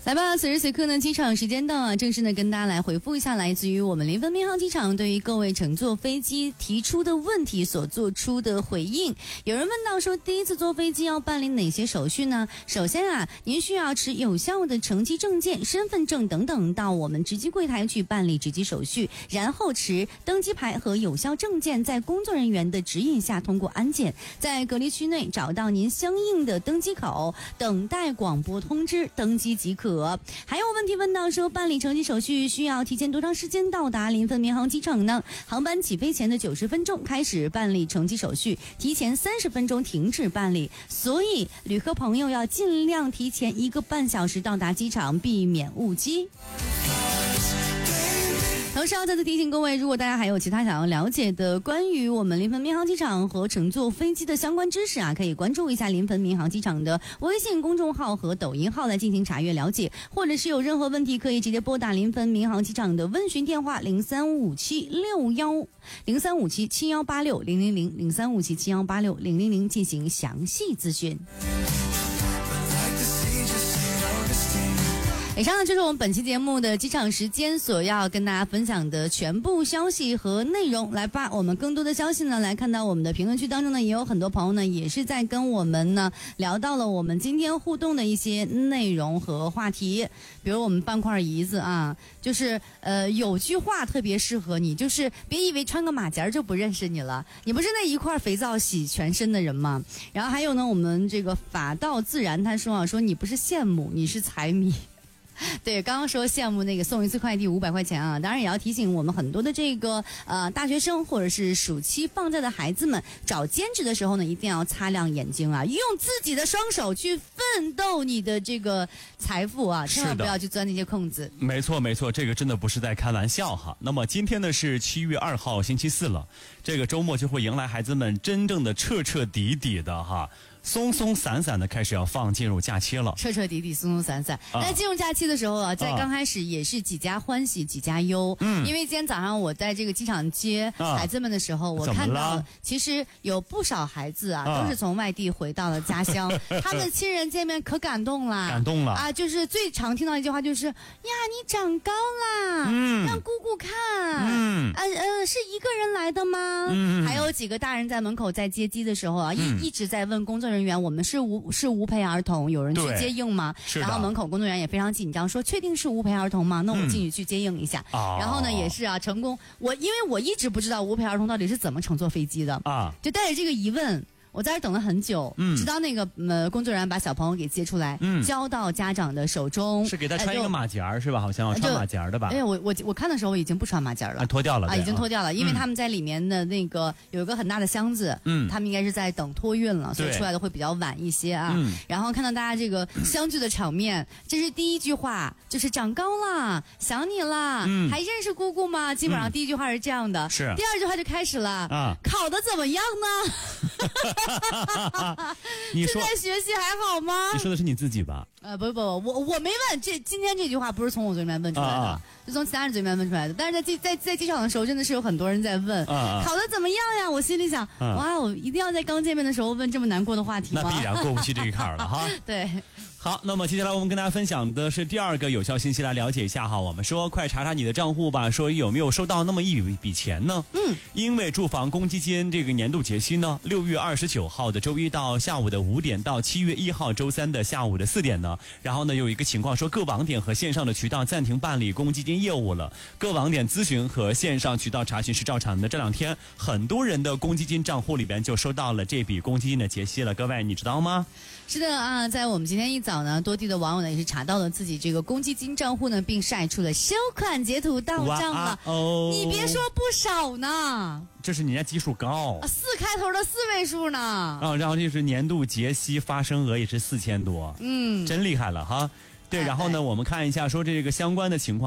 来吧，此时此刻呢，机场时间到啊，正式呢跟大家来回复一下来自于我们临汾民航机场对于各位乘坐飞机提出的问题所做出的回应。有人问到说，第一次坐飞机要办理哪些手续呢？首先啊，您需要持有效的乘机证件、身份证等等到我们值机柜台去办理值机手续，然后持登机牌和有效证件，在工作人员的指引下通过安检，在隔离区内找到您相应的登机口，等待广播通知登机即可。还有问题问到说，办理乘机手续需要提前多长时间到达临汾民航机场呢？航班起飞前的90分钟开始办理乘机手续，提前30分钟停止办理，所以旅客朋友要尽量提前1个半小时到达机场，避免误机。同时要再次提醒各位，如果大家还有其他想要了解的关于我们临汾民航机场和乘坐飞机的相关知识啊，可以关注一下临汾民航机场的微信公众号和抖音号来进行查阅了解，或者是有任何问题可以直接拨打临汾民航机场的问询电话035761035771860000035771860000进行详细咨询。以上呢就是我们本期节目的机场时间所要跟大家分享的全部消息和内容。来吧，我们更多的消息呢，来看到我们的评论区当中呢，也有很多朋友呢也是在跟我们呢聊到了我们今天互动的一些内容和话题。比如我们半块胰子啊，就是有句话特别适合你，就是别以为穿个马甲就不认识你了，你不是那一块肥皂洗全身的人吗？然后还有呢，我们这个法道自然他说啊，说你不是羡慕，你是财迷。对，刚刚说羡慕那个送一次快递500块钱啊，当然也要提醒我们很多的这个大学生或者是暑期放假的孩子们，找兼职的时候呢，一定要擦亮眼睛啊，用自己的双手去奋斗你的这个财富啊，千万不要去钻那些空子。 没错没错，这个真的不是在开玩笑哈。那么今天呢是7月2号星期四了，这个周末就会迎来孩子们真正的彻彻底底的哈。松松散散的开始要进入假期了， 彻彻底底松松散散。那进入假期的时候啊，在刚开始也是几家欢喜几家忧。因为今天早上我在这个机场接孩子们的时候，我看到其实有不少孩子啊，都是从外地回到了家乡，他们的亲人见面可感动了，啊！就是最常听到一句话就是呀，你长高啦，让姑姑看，是一个人来的吗？还有几个大人在门口在接机的时候啊，一直在问工作人员，我们是无陪儿童，有人去接应吗？然后门口工作人员也非常紧张，说确定是无陪儿童吗？那我们进去接应一下。然后呢，也是啊，成功。因为我一直不知道无陪儿童到底是怎么乘坐飞机的啊，就带着这个疑问。我在这等了很久，直到那个工作人员把小朋友给接出来，交到家长的手中， 是给他穿一个马甲是吧？好像要穿马甲的吧？ 哎，我看的时候我已经不穿马甲了， 脱掉了啊，已经脱掉了，因为他们在里面的那个有一个很大的箱子，他们应该是在等托运了，所以出来的会比较晚一些啊。然后看到大家这个相聚的场面，这是第一句话，就是长高了，想你了，还认识姑姑吗？基本上第一句话是这样的， 是。 第二句话就开始了，考得怎么样呢？ 你说现在学习还好吗？ 你说的是你自己吧？ 不，我没问，今天这句话不是从我嘴里面问出来的，是从其他人嘴里面问出来的。但是在机场的时候，真的是有很多人在问，考得怎么样呀？我心里想，哇，我一定要在刚见面的时候问这么难过的话题吗？ 那必然过不去这个坎儿了哈。 对。 好，那么接下来我们跟大家分享的是第二个有效信息，来了解一下哈。我们说快查查你的账户吧，说有没有收到那么一笔钱呢？因为住房公积金这个年度结息呢，6月29号的周一到下午的5点到7月1号周三的下午的4点呢，然后呢有一个情况说各网点和线上的渠道暂停办理公积金业务了，各网点咨询和线上渠道查询是照常的。这2天很多人的公积金账户里边就收到了这笔公积金的结息了，各位你知道吗？ 是的啊，在我们今天一早呢，多地的网友呢也是查到了自己这个公积金账户呢，并晒出了收款截图到账了。你别说不少呢， 这是人家基数高 ，4开头的4位数呢。 然后就是年度结息发生额也是4000多，真厉害了哈。对，然后呢，我们看一下说这个相关的情况。